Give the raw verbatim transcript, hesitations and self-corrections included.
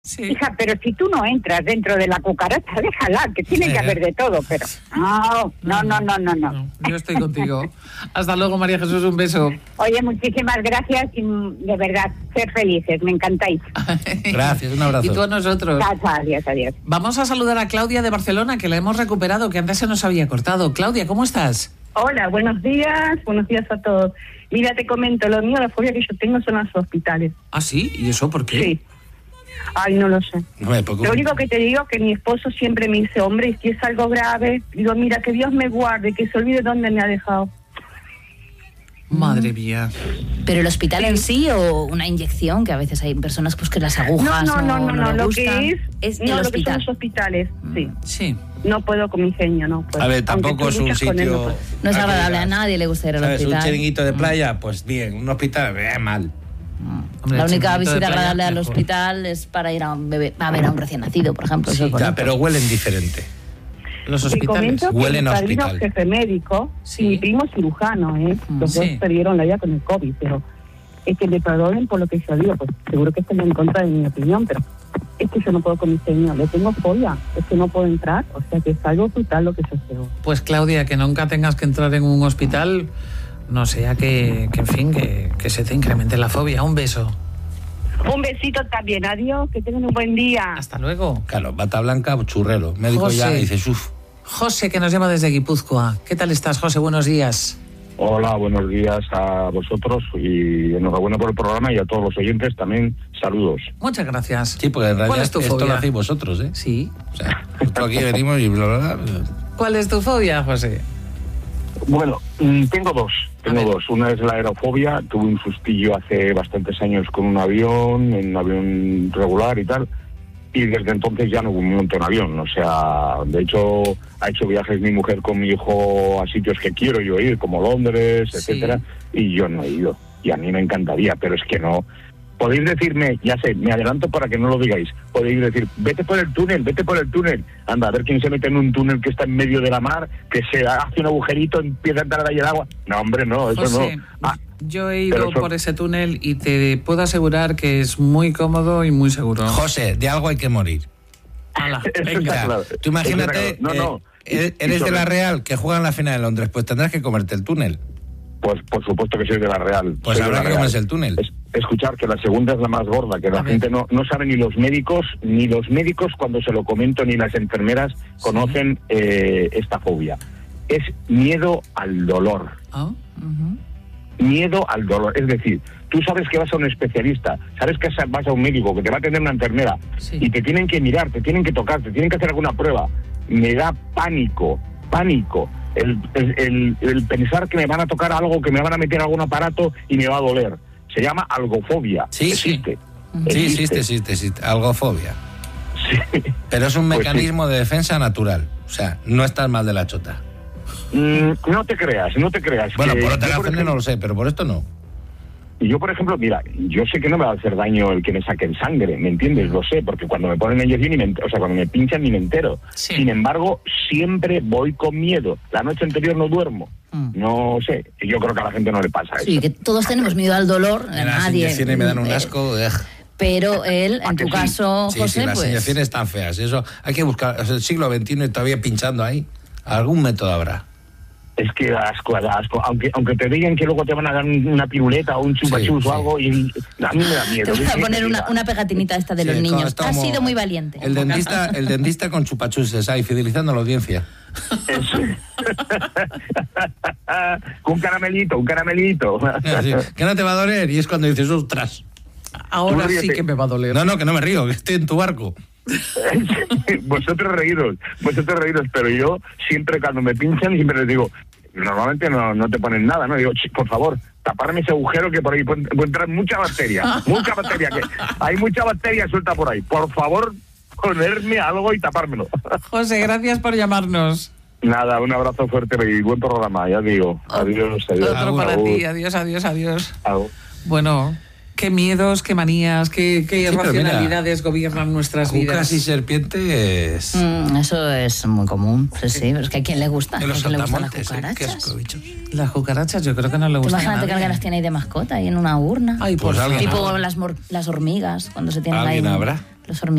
Sí. Hija, pero si tú no entras dentro de la cucaracha, déjala, que tiene Sí. que haber de todo, pero no, no, no, no, no, no. No, yo estoy contigo. Hasta luego, María Jesús, un beso. Oye, muchísimas gracias y de verdad, ser felices, me encantáis. Gracias, un abrazo. Y tú a nosotros. Chao, chao, adiós, adiós. Vamos a saludar a Claudia de Barcelona, que la hemos recuperado, que antes se nos había cortado. Claudia, ¿cómo estás? Hola, buenos días, buenos días a todos. Mira, te comento, lo mío, la fobia que yo tengo son los hospitales. ¿Ah, sí? ¿Y eso por qué? Sí. Ay, no lo sé. No, eh, poco- Lo único que te digo es que mi esposo siempre me dice, hombre, si es algo grave, digo, mira, que Dios me guarde, que se olvide dónde me ha dejado. Madre mía. ¿Pero el hospital en sí o una inyección? Que a veces hay personas pues que las No, agujas no, no, no, no, no, le lo gustan. que es, es no, el lo que son hospital. los hospitales, sí. Sí. No puedo con mi genio, no puedo. A ver, Aunque tampoco tú es un luchas con él, no sitio... puedo. No es a que agradable, a digas, nadie le gusta ir al ¿sabes? Un hospital. chiringuito de playa, pues bien. Un hospital, eh, mal. Hombre, La el única chiringuito de visita playa, agradable al mejor. hospital es para ir a, un bebé, a ver a un recién nacido, por ejemplo. eso es Ya, bonito. pero huelen diferente. Los Te hospitales. comento que Huelen mi a padrino hospital. jefe médico Sí. y mi primo cirujano, ¿eh? Los Sí. dos perdieron la vida con el COVID, pero es que me perdonen por lo que yo digo, pues seguro que estén en contra de mi opinión, pero es que yo no puedo con mi señor, le tengo fobia, es que no puedo entrar, o sea que es algo brutal lo que yo creo. Pues Claudia, que nunca tengas que entrar en un hospital, no sea que, que en fin, que, que se te incremente la fobia. Un beso. Un besito también, adiós, que tengan un buen día. Hasta luego. Claro, bata blanca, churrero. Médico José. ya dice, uff. José, que nos llama desde Guipúzcoa. ¿Qué tal estás, José? Buenos días. Hola, buenos días a vosotros y enhorabuena por el programa y a todos los oyentes también saludos. Muchas gracias. Sí, porque en ¿Cuál realidad es tu esto fobia? lo hacéis vosotros, ¿eh? Sí. O sea, nosotros aquí venimos y bla, bla, bla. ¿Cuál es tu fobia, José? Bueno, mm, tengo dos, tengo A ver. dos. Una es la aerofobia, tuve un sustillo hace bastantes años con un avión, en un avión regular y tal, y desde entonces ya no monto en avión. O sea, de hecho, ha hecho viajes mi mujer con mi hijo a sitios que quiero yo ir, como Londres, Sí. etcétera, y yo no he ido. Y a mí me encantaría, pero es que no. Podéis decirme, ya sé, me adelanto para que no lo digáis, podéis decir, vete por el túnel, vete por el túnel. Anda, a ver quién se mete en un túnel que está en medio de la mar, que se hace un agujerito, empieza a entrar ahí el agua. No, hombre, no, eso José, no. Ah, yo he ido pero eso- por ese túnel y te puedo asegurar que es muy cómodo y muy seguro. José, de algo hay que morir. Hala, Eso venga. está claro. Tú imagínate, Eso está claro. No, no. eh, eres- Y- y eres de sobre- la Real, que juega en la final de Londres, pues tendrás que comerte el túnel. Pues por supuesto que soy de la Real. Pues soy de habrá la que Real. comerse el túnel. Es- escuchar que la segunda es la más gorda, que la A ver. gente no, no sabe ni los médicos, ni los médicos cuando se lo comento, ni las enfermeras conocen eh, esta fobia. Es miedo al dolor. Ah, ujú. Miedo al dolor. Es decir, tú sabes que vas a un especialista, sabes que vas a un médico, que te va a atender una enfermera, Sí. y te tienen que mirar, te tienen que tocar, te tienen que hacer alguna prueba. Me da pánico, pánico. El, el, el- el pensar que me van a tocar algo, que me van a meter algún aparato y me va a doler. Se llama algofobia. Sí, sí. existe. Sí, existe, existe, existe. Algofobia. Sí. Pero es un Pues mecanismo de defensa natural. O sea, no estás mal de la chota. Mm, no te creas, no te creas. Bueno, que por yo, otras razones ejemplo- no lo sé, pero por esto no. Y yo, por ejemplo, mira, yo sé que no me va a hacer daño el que me saquen sangre, ¿me entiendes? Lo sé, porque cuando me ponen inyección, ni me ent- o sea, cuando me pinchan ni me entero. Sí. Sin embargo, siempre voy con miedo. La noche anterior no duermo. Mm. No sé, y yo creo que a la gente no le pasa eso. Sí, que todos tenemos miedo al dolor, a Las nadie. inyecciones me dan un Eh, asco. ugh. Pero él, ¿A en que tu sí? caso, Sí, José, sí, las pues... inyecciones están feas. Eso hay que buscar. O sea, el siglo veintiuno y todavía pinchando ahí. Algún método habrá. Es que da asco, da asco. Aunque, aunque te digan que luego te van a dar un- una piruleta o un chupachus Sí, o sí. algo, y a mí me da miedo. Te voy a ¿Qué poner te una, diga? una pegatinita esta de Sí, los como- niños. está Has como sido muy valiente. El dentista, el dentista con chupachuses ahí, fidelizando a la audiencia. Eso. Un caramelito, un caramelito. Así, que no te va a doler. Y es cuando dices, ostras. Ahora Tú sí ríete. que me va a doler. No, no, que no me río, que estoy en tu barco. Vosotros reíros, vosotros reíros, pero yo siempre cuando me pinchan siempre les digo, normalmente no, no te ponen nada, ¿no? Digo, "Ch, por favor, taparme ese agujero que por ahí puede, puede entrar mucha bacteria, mucha bacteria, que hay mucha bacteria suelta por ahí. Por favor, ponerme algo y tapármelo." José, gracias por llamarnos. Nada, un abrazo fuerte y buen programa, ya digo. Adiós, adiós. Otro para Agur. ti. Adiós, adiós, adiós. Agur. Bueno, qué miedos, qué manías, qué, qué Sí, pero mira, racionalidades gobiernan nuestras vidas. Cucas y serpientes. Mm, eso es muy común, sí, sí, pero es que a quién le gusta, En a los quién le gustan las saltamontes, ¿eh? Qué cucarachas. asco, bichos. Las cucarachas yo creo que no le Tú gustan a imagínate que nadie. alguien las tiene ahí de mascota, ahí en una urna. Ay, por Pues alguien favor. Tipo las, mor- las hormigas, cuando se tienen ahí Alguien de, habrá. los hormigueros.